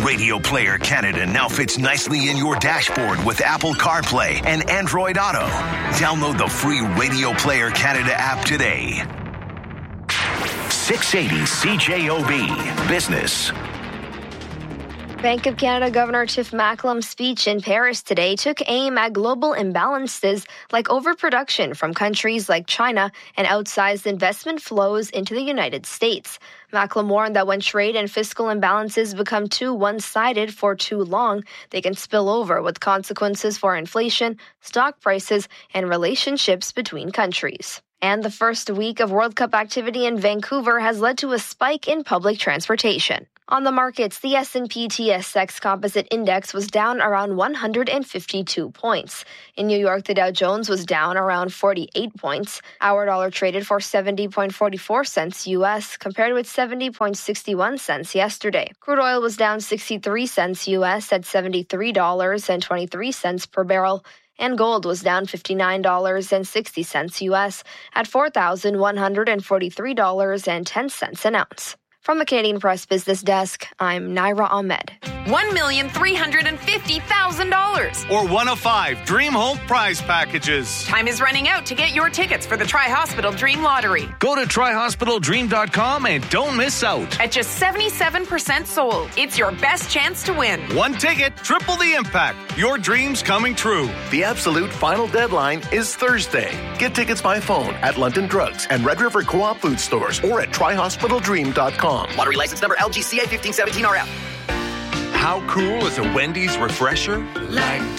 Radio Player Canada now fits nicely in your dashboard with Apple CarPlay and Android Auto. Download the free Radio Player Canada app today. 680 CJOB Business. Bank of Canada Governor Tiff Macklem's speech in Paris today took aim at global imbalances like overproduction from countries like China and outsized investment flows into the United States. Macklem warned that when trade and fiscal imbalances become too one-sided for too long, they can spill over with consequences for inflation, stock prices, and relationships between countries. And the first week of World Cup activity in Vancouver has led to a spike in public transportation. On the markets, the S&P TSX Composite Index was down around 152 points. In New York, the Dow Jones was down around 48 points. Our dollar traded for 70.44 cents U.S., compared with 70.61 cents yesterday. Crude oil was down 63 cents U.S. at $73.23 per barrel. And gold was down $59.60 U.S. at $4,143.10 an ounce. From the Canadian Press Business Desk, I'm Naira Ahmed. $1,350,000. Or one of 5 Dream Home prize packages. Time is running out to get your tickets for the Tri-Hospital Dream Lottery. Go to tryhospitaldream.com and don't miss out. At just 77% sold, it's your best chance to win. One ticket, triple the impact. Your dreams coming true. The absolute final deadline is Thursday. Get tickets by phone at London Drugs and Red River Co-op food stores or at tryhospitaldream.com. Lottery license number LGCA 1517RF. How cool is a Wendy's refresher? Like